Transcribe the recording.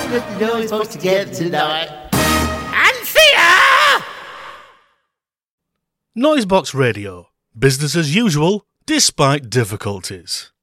with the noise folks together tonight. And see ya! Noisebox Radio. Business as usual, despite difficulties.